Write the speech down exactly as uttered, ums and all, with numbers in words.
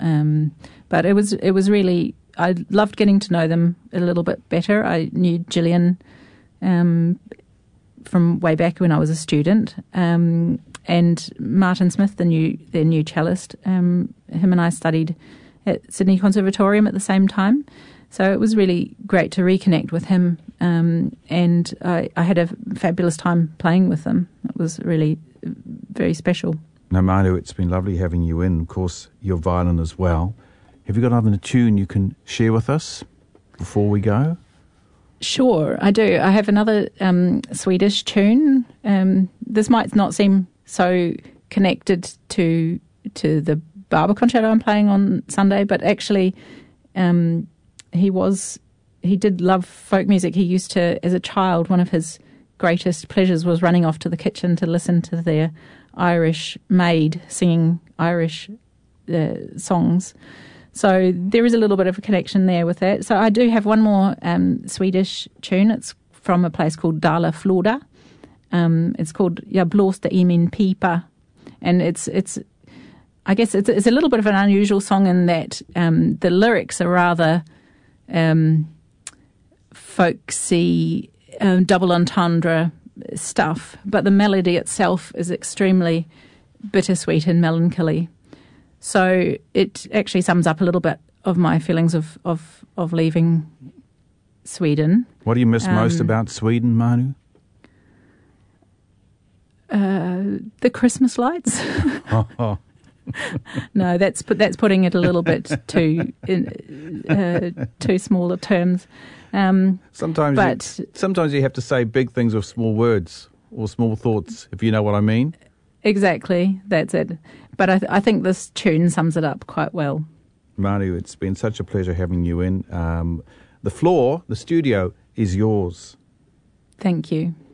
Um, but it was it was really, I loved getting to know them a little bit better. I knew Gillian um, from way back when I was a student, um, and Martin Smith, the new their new cellist. Um, him and I studied at Sydney Conservatorium at the same time. So it was really great to reconnect with him, um, and I, I had a fabulous time playing with them. It was really very special. Now, Manu, it's been lovely having you in. Of course, your violin as well. Have you got another tune you can share with us before we go? Sure, I do. I have another um, Swedish tune. Um, this might not seem so connected to to the Barber concerto I'm playing on Sunday, but actually... Um, He was, he did love folk music. He used to, as a child, one of his greatest pleasures was running off to the kitchen to listen to their Irish maid singing Irish uh, songs. So there is a little bit of a connection there with that. So I do have one more um, Swedish tune. It's from a place called Dala Floda. Um, it's called Jag blåste i min pipa. And it's, it's, I guess it's, it's a little bit of an unusual song in that um, the lyrics are rather... Um, folksy, um, double entendre stuff, but the melody itself is extremely bittersweet and melancholy. So it actually sums up a little bit of my feelings of, of, of leaving Sweden. What do you miss um, most about Sweden, Manu? Uh, the Christmas lights. oh. No, that's that's putting it a little bit too in, uh, too smaller terms. Um, sometimes, but you, sometimes you have to say big things with small words or small thoughts, if you know what I mean. Exactly, that's it. But I, th- I think this tune sums it up quite well. Manu, it's been such a pleasure having you in. Um, the floor, the studio, is yours. Thank you.